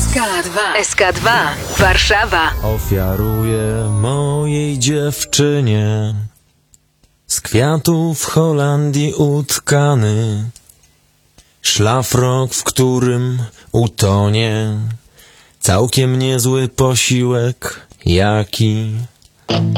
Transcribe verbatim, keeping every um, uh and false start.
K dwa. S K dwa. Warszawa. Ofiaruję mojej dziewczynie z kwiatów Holandii utkany szlafrok, w którym utonie całkiem niezły posiłek, jaki